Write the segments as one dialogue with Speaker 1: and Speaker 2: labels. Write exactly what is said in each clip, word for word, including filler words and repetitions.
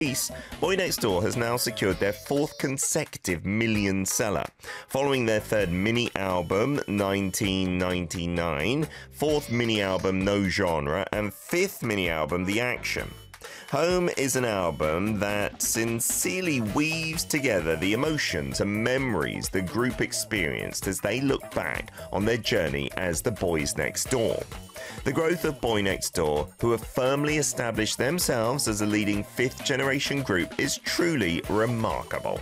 Speaker 1: Boy Next Door has now secured their fourth consecutive million seller, following their third mini-album, nineteen ninety-nine, fourth mini-album, No Genre, and fifth mini-album, The Action. Home is an album that sincerely weaves together the emotions and memories the group experienced as they look back on their journey as the Boys Next Door. The growth of Boy Next Door, who have firmly established themselves as a leading fifth-generation group, is truly remarkable.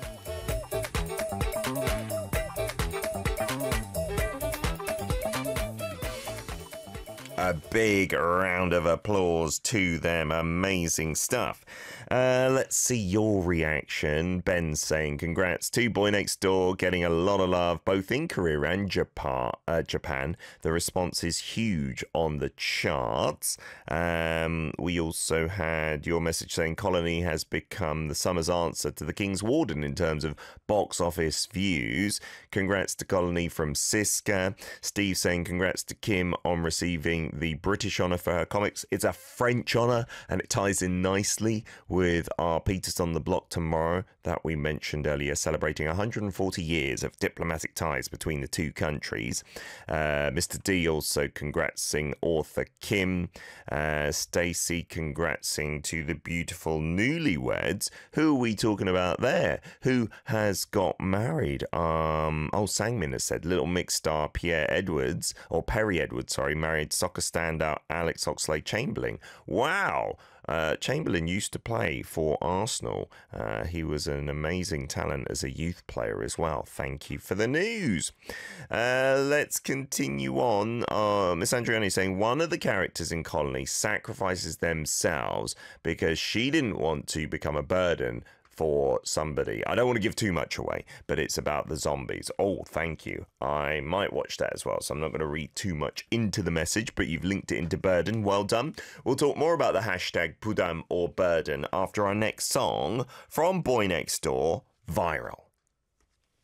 Speaker 1: A big round of applause to them. Amazing stuff. Uh, let's see your reaction. Ben saying, congrats to Boy Next Door, getting a lot of love both in Korea and Japan. Uh, Japan. The response is huge on the charts. Um, we also had your message saying Colony has become the summer's answer to the King's Warden in terms of box office views. Congrats to Colony from Siska. Steve saying congrats to Kim on receiving the British honour for her comics. It's a French honour and it ties in nicely with our Peters on the Block tomorrow that we mentioned earlier, celebrating one hundred forty years of diplomatic ties between the two countries. Uh, Mister D also congratsing author Kim. Uh, Stacey congratsing to the beautiful newlyweds. Who are we talking about there? Who has got married? Um, oh, Sangmin has said Little Mix star Pierre Edwards, or Perry Edwards, sorry, married soccer standout Alex Oxlade-Chamberlain. Wow! Uh, Chamberlain used to play for Arsenal. Uh, he was an amazing talent as a youth player as well. Thank you for the news. Uh, let's continue on. Uh, Miss Andriani saying one of the characters in Colony sacrifices themselves because she didn't want to become a burden for somebody. I don't want to give too much away, but it's about the zombies. Oh, thank you. I might watch that as well, so I'm not going to read too much into the message, but you've linked it into Burden. Well done. We'll talk more about the hashtag Pudam or Burden after our next song from Boy Next Door, Viral.